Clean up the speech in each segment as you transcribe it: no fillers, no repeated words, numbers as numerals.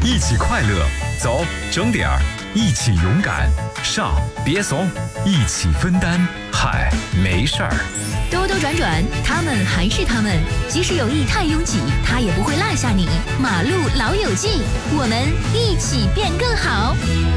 一起快乐，走，整点儿，一起勇敢，上，别怂，一起分担，嗨，没事儿。 兜兜转转，他们还是他们，即使有意太拥挤，他也不会落下你。马路老友记，我们一起变更好。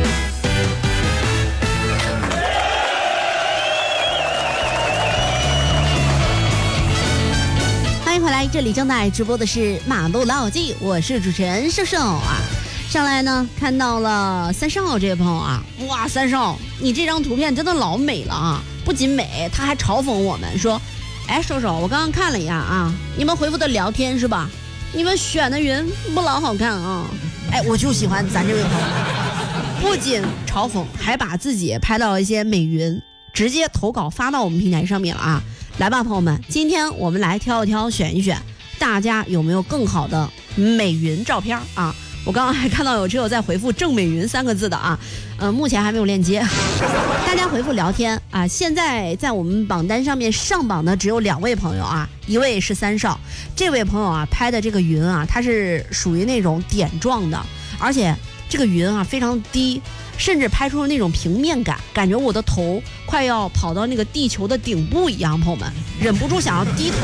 欢迎回来，这里正在直播的是马路老友记，我是主持人瘦瘦啊。上来呢，看到了三少这位朋友啊，哇，三少，你这张图片真的老美了啊！不仅美，他还嘲讽我们说：“哎，瘦瘦，我刚刚看了一下啊，你们回复的聊天是吧？你们选的云不老好看啊！哎，我就喜欢咱这位朋友，不仅嘲讽，还把自己拍到一些美云，直接投稿发到我们平台上面了啊！来吧，朋友们，今天我们来挑一挑，选一选，大家有没有更好的美云照片啊？”我刚刚还看到有车友在回复郑美云3个字的啊，目前还没有链接，大家回复聊天啊。现在在我们榜单上面上榜的只有2位朋友啊，一位是三少，这位朋友啊拍的这个云啊，它是属于那种点状的，而且这个云啊非常低，甚至拍出了那种平面感，感觉我的头快要跑到那个地球的顶部一样，朋友们忍不住想要低头。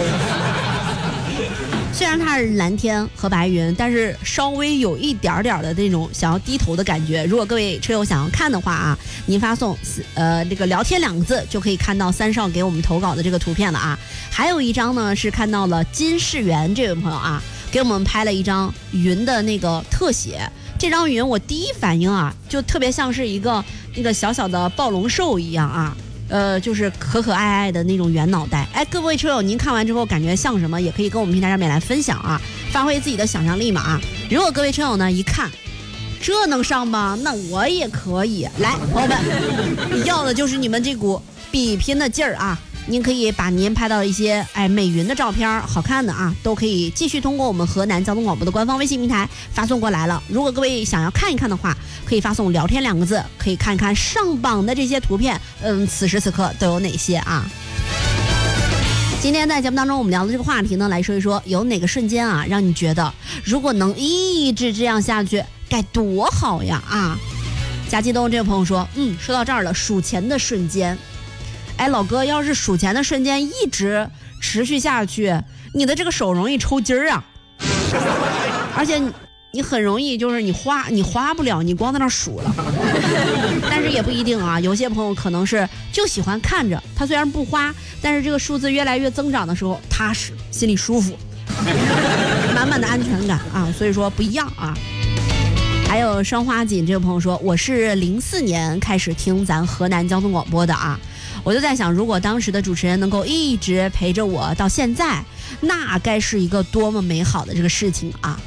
虽然它是蓝天和白云，但是稍微有一点点的那种想要低头的感觉。如果各位车友想要看的话啊，您发送这个聊天2个字就可以看到三少给我们投稿的这个图片了啊。还有一张呢是看到了金世元这位朋友啊，给我们拍了一张云的那个特写。这张云我第一反应啊，就特别像是一个那个小小的暴龙兽一样啊。就是可可爱爱的那种圆脑袋。哎，各位车友，您看完之后感觉像什么？也可以跟我们平台上面来分享啊，发挥自己的想象力嘛啊！如果各位车友呢一看，这能上吗？那我也可以。来，朋友们，要的就是你们这股比拼的劲儿啊！您可以把您拍到一些美云的照片，好看的啊，都可以继续通过我们河南交通广播的官方微信平台发送过来了。如果各位想要看一看的话，可以发送聊天2个字，可以看看上榜的这些图片，此时此刻都有哪些啊？今天在节目当中我们聊的这个话题呢，来说一说有哪个瞬间啊，让你觉得如果能一直这样下去该多好呀啊！贾激东这位朋友说，说到这儿了，数钱的瞬间。哎，老哥，要是数钱的瞬间一直持续下去，你的这个手容易抽筋儿啊，而且你很容易就是你花不了，你光在那数了。但是也不一定啊，有些朋友可能是就喜欢看着，他虽然不花，但是这个数字越来越增长的时候踏实，心里舒服，满满的安全感啊，所以说不一样啊。还有双花锦这个朋友说，我是04年开始听咱河南交通广播的啊，我就在想，如果当时的主持人能够一直陪着我到现在，那该是一个多么美好的这个事情啊！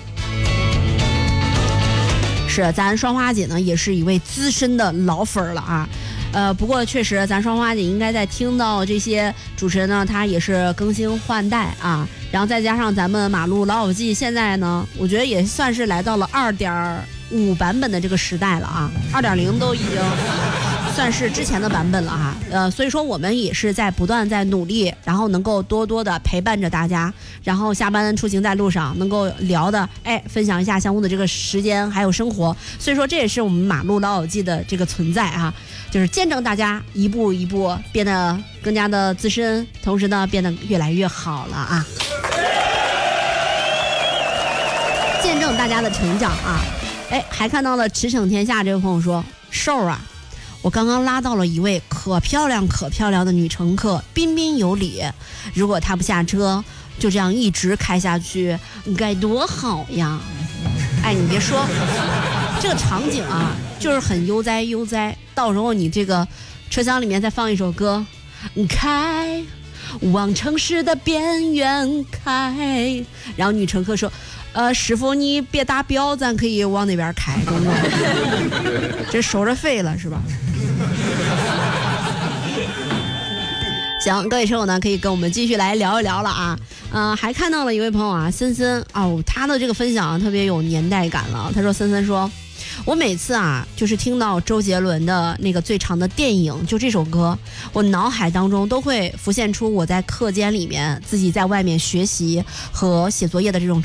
是，咱双花姐呢也是一位资深的老粉了啊。不过确实，咱双花姐应该在听到这些主持人呢，他也是更新换代啊，然后再加上咱们马路老友记现在呢，我觉得也算是来到了2.5版本的这个时代了啊，2.0都已经算是之前的版本了哈，所以说我们也是在不断在努力，然后能够多多的陪伴着大家，然后下班出行在路上能够聊的，分享一下相互的这个时间还有生活，所以说这也是我们马路老友记的这个存在啊，就是见证大家一步一步变得更加的资深，同时呢变得越来越好了啊，见证大家的成长啊，还看到了驰骋天下这位朋友说，瘦啊。我刚刚拉到了一位可漂亮的女乘客，彬彬有礼。如果她不下车，就这样一直开下去，该多好呀！你别说，这个场景啊，就是很悠哉。到时候你这个车厢里面再放一首歌，开，往城市的边缘开。然后女乘客说，师傅你别打标，咱可以往那边开，这收着费了是吧？行，各位车友呢可以跟我们继续来聊一聊了啊。还看到了一位朋友啊，森森哦，他的这个分享特别有年代感了。他说，森森说，我每次啊就是听到周杰伦的那个最长的电影，就这首歌，我脑海当中都会浮现出我在课间里面自己在外面学习和写作业的这种